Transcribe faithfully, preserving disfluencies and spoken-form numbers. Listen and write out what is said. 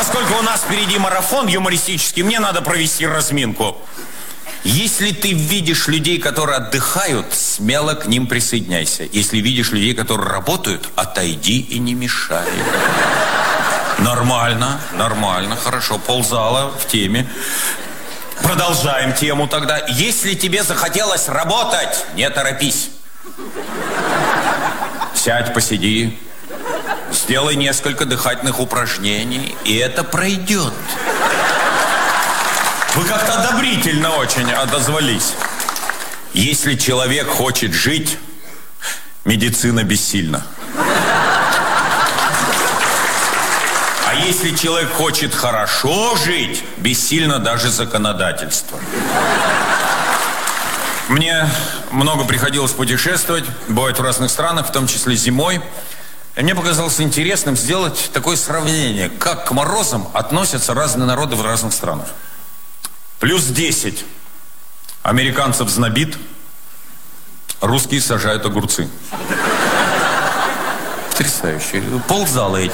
поскольку у нас впереди марафон юмористический, мне надо провести разминку. Если ты видишь людей, которые отдыхают, смело к ним присоединяйся. Если видишь людей, которые работают, отойди и не мешай. Нормально, нормально, хорошо. Ползала в теме. Продолжаем тему тогда. Если тебе захотелось работать, не торопись. Сядь, посиди. Сделай несколько дыхательных упражнений, и это пройдет. Вы как-то одобрительно очень отозвались. Если человек хочет жить, медицина бессильна. А если человек хочет хорошо жить, бессильно даже законодательство. Мне много приходилось путешествовать, бывать в разных странах, в том числе зимой. И мне показалось интересным сделать такое сравнение, как к морозам относятся разные народы в разных странах. Плюс десять. Американцев знобит, русские сажают огурцы. Потрясающе. Ползала этим.